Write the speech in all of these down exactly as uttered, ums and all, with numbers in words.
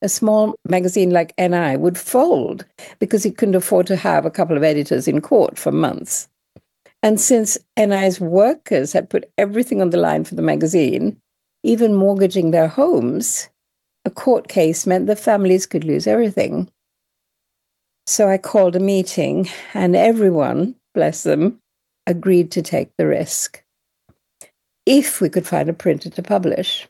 a small magazine like N I would fold because it couldn't afford to have a couple of editors in court for months. And since N I's workers had put everything on the line for the magazine, even mortgaging their homes, a court case meant the families could lose everything. So I called a meeting, and everyone, bless them, agreed to take the risk if we could find a printer to publish.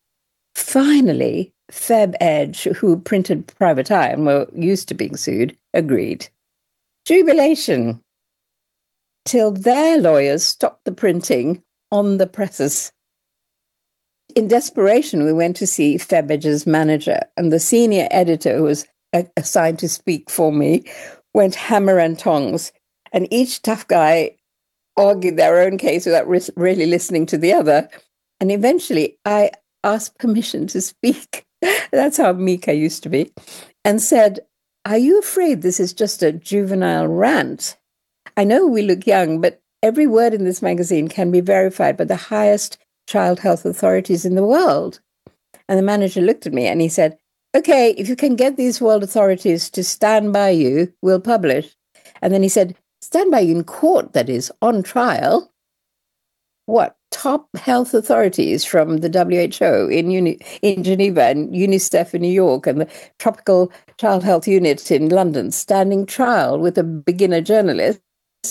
Finally, FebEdge, who printed Private Eye and were used to being sued, agreed. Jubilation! Till their lawyers stopped the printing on the presses. In desperation, we went to see FebEdge's manager, and the senior editor, who was assigned to speak for me, went hammer and tongs, and each tough guy argued their own case without really listening to the other. And eventually, I asked permission to speak. That's how meek I used to be. And said, "Are you afraid this is just a juvenile rant? I know we look young, but every word in this magazine can be verified by the highest child health authorities in the world." And the manager looked at me and he said, "Okay, if you can get these world authorities to stand by you, we'll publish." And then he said, "Stand by you in court, that is, on trial." What? Top health authorities from the W H O in, Uni- in Geneva and UNICEF in New York and the Tropical Child Health Unit in London standing trial with a beginner journalist.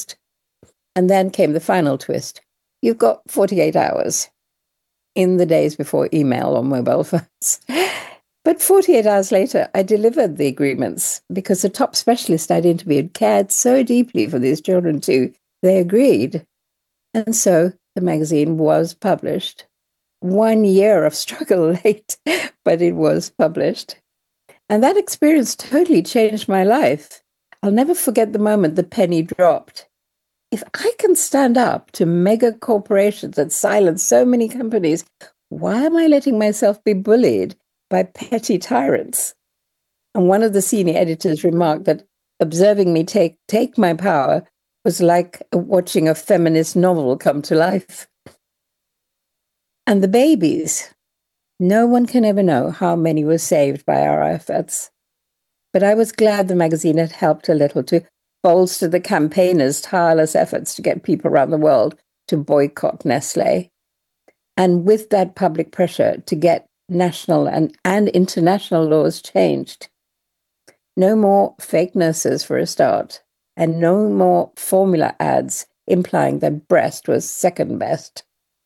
And then came the final twist. You've got forty-eight hours in the days before email or mobile phones. But forty-eight hours later, I delivered the agreements because the top specialist I'd interviewed cared so deeply for these children too. They agreed. And so the magazine was published. One year of struggle late, but it was published. And that experience totally changed my life. I'll never forget the moment the penny dropped. If I can stand up to mega corporations that silence so many companies, why am I letting myself be bullied by petty tyrants? And one of the senior editors remarked that observing me take, take my power was like watching a feminist novel come to life. And the babies, no one can ever know how many were saved by our efforts. But I was glad the magazine had helped a little to bolster the campaigners' tireless efforts to get people around the world to boycott Nestlé. And with that public pressure to get national and, and international laws changed. No more fake nurses for a start, and no more formula ads implying that breast was second best.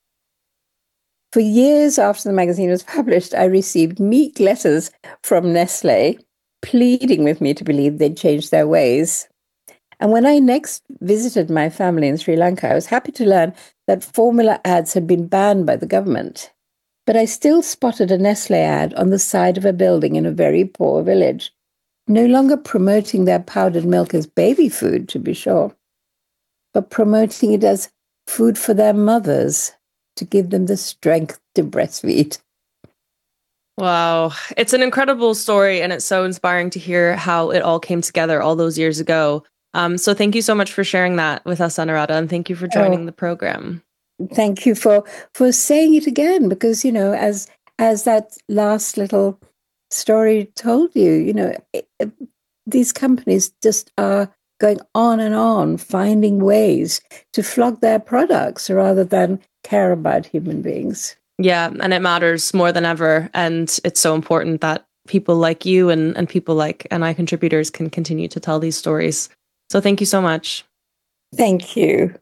For years after the magazine was published, I received meek letters from Nestlé pleading with me to believe they'd changed their ways. And when I next visited my family in Sri Lanka, I was happy to learn that formula ads had been banned by the government. But I still spotted a Nestlé ad on the side of a building in a very poor village, no longer promoting their powdered milk as baby food, to be sure, but promoting it as food for their mothers to give them the strength to breastfeed. Wow. It's an incredible story, and it's so inspiring to hear how it all came together all those years ago. Um, so thank you so much for sharing that with us, Anuradha, and thank you for joining oh, the program. Thank you for for saying it again, because, you know, as as that last little story told you, you know, it, it, these companies just are going on and on, finding ways to flog their products rather than care about human beings. Yeah, and it matters more than ever. And it's so important that people like you and, and people like N I contributors can continue to tell these stories. So thank you so much. Thank you.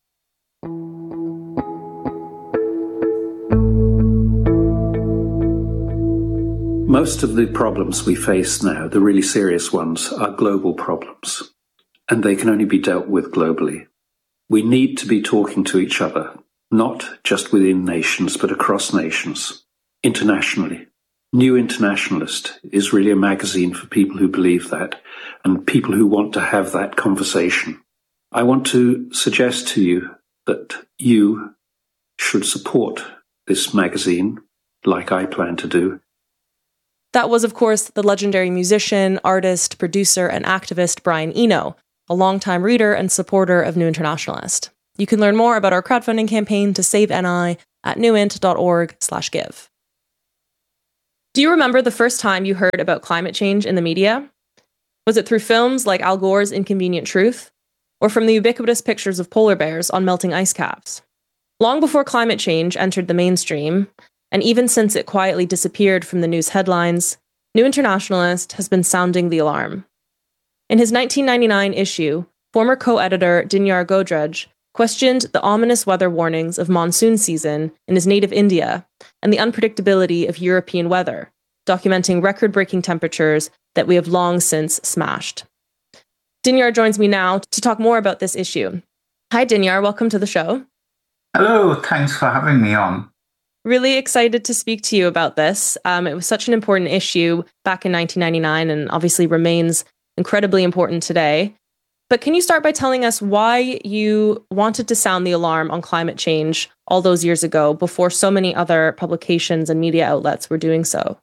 Most of the problems we face now, the really serious ones, are global problems, and they can only be dealt with globally. We need to be talking to each other, not just within nations, but across nations, internationally. New Internationalist is really a magazine for people who believe that and people who want to have that conversation. I want to suggest to you that you should support this magazine, like I plan to do. That was, of course, the legendary musician, artist, producer, and activist Brian Eno, a longtime reader and supporter of New Internationalist. You can learn more about our crowdfunding campaign to save N I at newint dot org slash give. Do you remember the first time you heard about climate change in the media? Was it through films like Al Gore's Inconvenient Truth, or from the ubiquitous pictures of polar bears on melting ice caps? Long before climate change entered the mainstream, and even since it quietly disappeared from the news headlines, New Internationalist has been sounding the alarm. In his nineteen ninety-nine issue, former co-editor Dinyar Godrej questioned the ominous weather warnings of monsoon season in his native India and the unpredictability of European weather, documenting record-breaking temperatures that we have long since smashed. Dinyar joins me now to talk more about this issue. Hi, Dinyar. Welcome to the show. Hello. Thanks for having me on. Really excited to speak to you about this. Um, it was such an important issue back in nineteen ninety-nine and obviously remains incredibly important today. But can you start by telling us why you wanted to sound the alarm on climate change all those years ago before so many other publications and media outlets were doing so?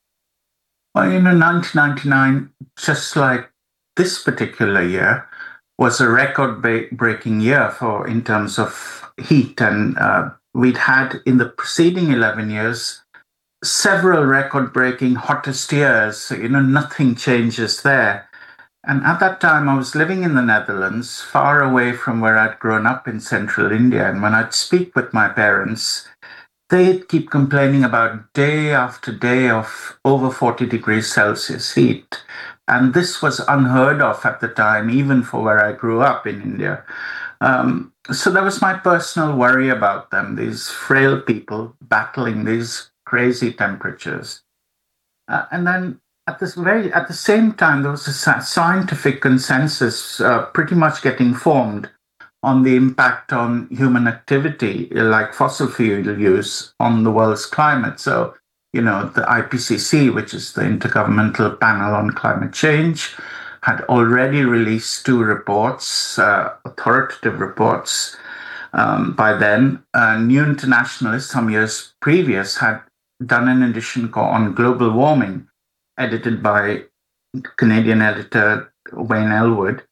Well, you know, nineteen ninety-nine, just like this particular year, was a record-breaking year for in terms of heat. And uh, we'd had in the preceding eleven years, several record-breaking hottest years. So, you know, nothing changes there. And at that time, I was living in the Netherlands, far away from where I'd grown up in central India. And when I'd speak with my parents, they'd keep complaining about day after day of over forty degrees Celsius heat. And this was unheard of at the time, even for where I grew up in India. Um, so that was my personal worry about them, these frail people battling these crazy temperatures. Uh, and then At this very, at the same time, there was a scientific consensus uh, pretty much getting formed on the impact on human activity, like fossil fuel use, on the world's climate. So, you know, the I P C C, which is the Intergovernmental Panel on Climate Change, had already released two reports, uh, authoritative reports. Um, by then, uh, New Internationalist, some years previous, had done an edition on global warming, edited by Canadian editor Wayne Elwood.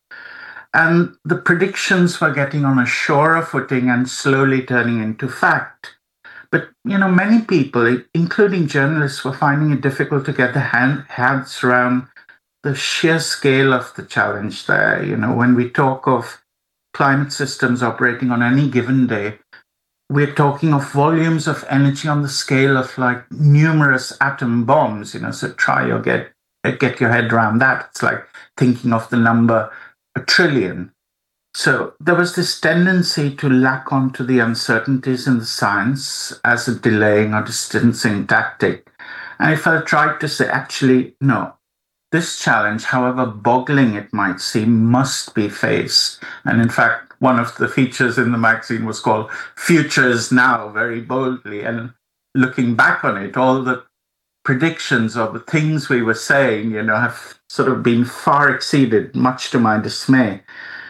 And the predictions were getting on a surer footing and slowly turning into fact. But, you know, many people, including journalists, were finding it difficult to get their hand, hands around the sheer scale of the challenge there. You know, when we talk of climate systems operating on any given day, we're talking of volumes of energy on the scale of like numerous atom bombs, you know, so try or get, get your head around that. It's like thinking of the number a trillion. So there was this tendency to lack onto the uncertainties in the science as a delaying or distancing tactic. And if I tried to say, actually, no, this challenge, however boggling it might seem, must be faced. And in fact, one of the features in the magazine was called Futures Now, very boldly. And looking back on it, all the predictions or the things we were saying, you know, have sort of been far exceeded, much to my dismay.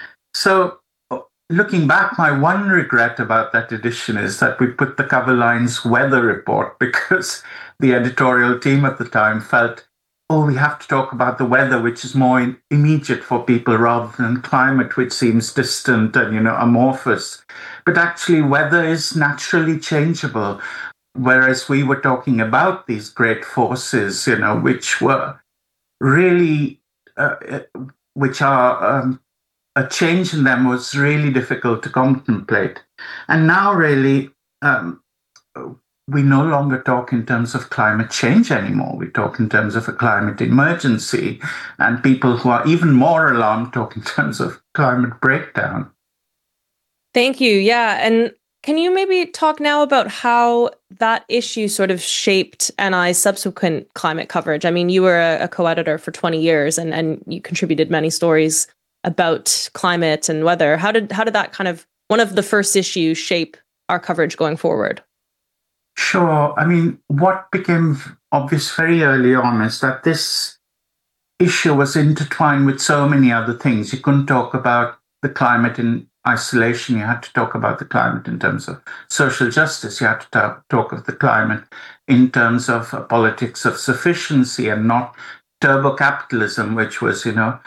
So looking back, my one regret about that edition is that we put the cover lines weather report, because the editorial team at the time felt, oh, we have to talk about the weather, which is more immediate for people rather than climate, which seems distant and, you know, amorphous. But actually, weather is naturally changeable. Whereas we were talking about these great forces, you know, which were really, uh, which are, um, a change in them was really difficult to contemplate. And now really, um, we no longer talk in terms of climate change anymore. We talk in terms of a climate emergency, and people who are even more alarmed talk in terms of climate breakdown. Thank you. Yeah. And can you maybe talk now about how that issue sort of shaped N I's subsequent climate coverage? I mean, you were a, a co-editor for twenty years and, and you contributed many stories about climate and weather. How did how did that kind of, one of the first issues, shape our coverage going forward? Sure. I mean, what became obvious very early on is that this issue was intertwined with so many other things. You couldn't talk about the climate in isolation. You had to talk about the climate in terms of social justice. You had to talk, talk of the climate in terms of a politics of sufficiency and not turbo capitalism, which was, you know,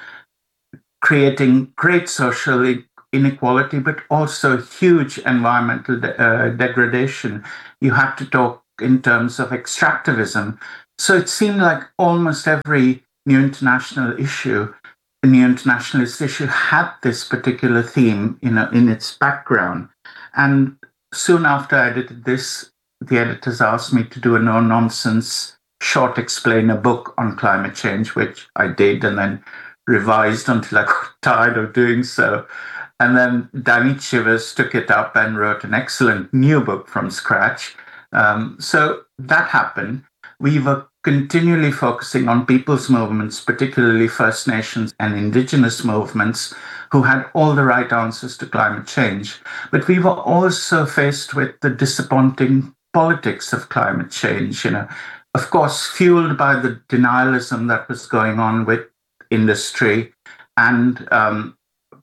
creating great social inequality, but also huge environmental de- uh, degradation. You had to talk in terms of extractivism. So it seemed like almost every new international issue, a new internationalist issue, had this particular theme, you know, in its background. And soon after I edited this, the editors asked me to do a no-nonsense short explainer book on climate change, which I did, and then revised until I got tired of doing so. And then Danny Chivers took it up and wrote an excellent new book from scratch. Um, so that happened. We were continually focusing on people's movements, particularly First Nations and Indigenous movements, who had all the right answers to climate change. But we were also faced with the disappointing politics of climate change, you know, of course, fueled by the denialism that was going on with industry. And um,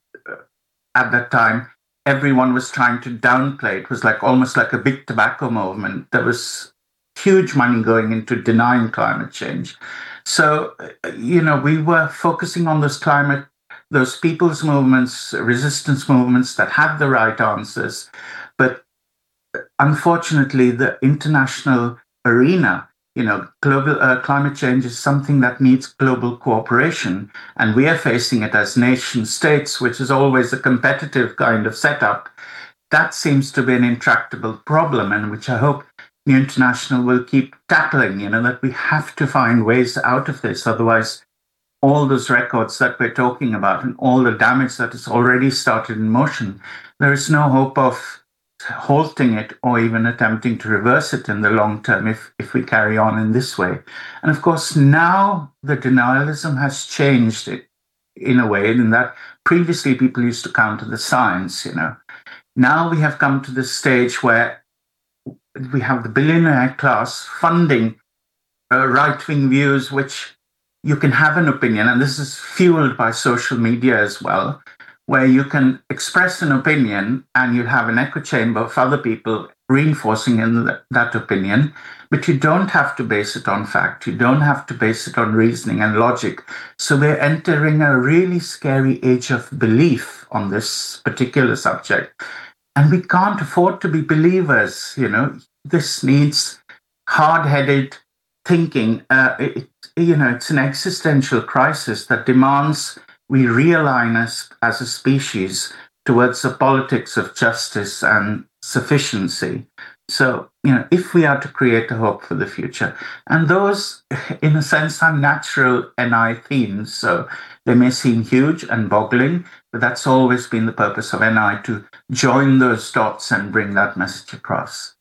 at that time, everyone was trying to downplay. It was like almost like a big tobacco movement. There was huge money going into denying climate change. So, you know, we were focusing on those climate, those people's movements, resistance movements that had the right answers. But unfortunately, the international arena, you know, global uh, climate change is something that needs global cooperation. And we are facing it as nation states, which is always a competitive kind of setup. That seems to be an intractable problem, and which I hope New International will keep tackling, you know, that we have to find ways out of this. Otherwise, all those records that we're talking about and all the damage that has already started in motion, there is no hope of halting it or even attempting to reverse it in the long term if, if we carry on in this way. And of course, now the denialism has changed it in a way in that previously people used to counter the science, you know. Now we have come to this stage where we have the billionaire class funding uh, right-wing views, which you can have an opinion, and this is fueled by social media as well, where you can express an opinion and you have an echo chamber of other people reinforcing in th- that opinion, but you don't have to base it on fact. You don't have to base it on reasoning and logic. So we're entering a really scary age of belief on this particular subject. And we can't afford to be believers, you know. This needs hard-headed thinking. Uh, it, you know, it's an existential crisis that demands we realign as, as a species towards a politics of justice and sufficiency. So, you know, if we are to create a hope for the future, and those, in a sense, are natural N I themes, so they may seem huge and boggling, but that's always been the purpose of N I, to join those dots and bring that message across.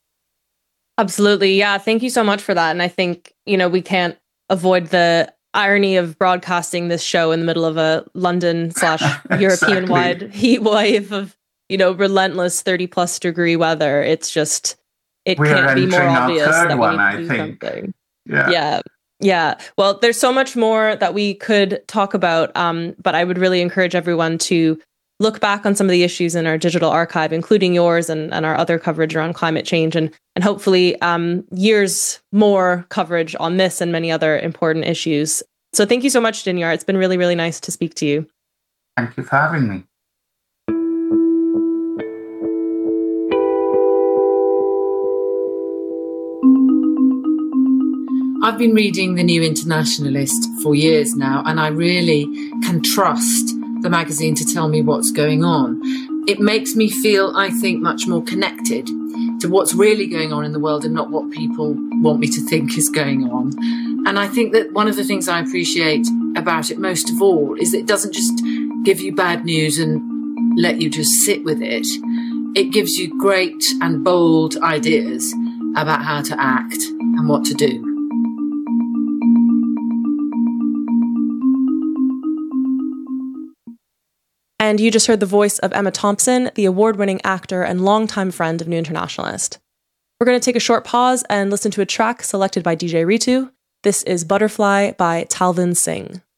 Absolutely. Yeah. Thank you so much for that. And I think, you know, we can't avoid the irony of broadcasting this show in the middle of a London slash European wide exactly. heat wave of, you know, relentless thirty plus degree weather. It's just, it we can't be more obvious that one, we need to I do think. something. Yeah. Yeah. Yeah. Well, there's so much more that we could talk about, um, but I would really encourage everyone to look back on some of the issues in our digital archive, including yours and, and our other coverage around climate change, and and hopefully um, years more coverage on this and many other important issues. So thank you so much, Dinyar. It's been really, really nice to speak to you. Thank you for having me. I've been reading The New Internationalist for years now, and I really can trust the magazine to tell me what's going on. It makes me feel, I think, much more connected to what's really going on in the world and not what people want me to think is going on. And I think that one of the things I appreciate about it most of all is that it doesn't just give you bad news and let you just sit with it. It gives you great and bold ideas about how to act and what to do. And you just heard the voice of Emma Thompson, the award-winning actor and longtime friend of New Internationalist. We're going to take a short pause and listen to a track selected by D J Ritu. This is Butterfly by Talvin Singh.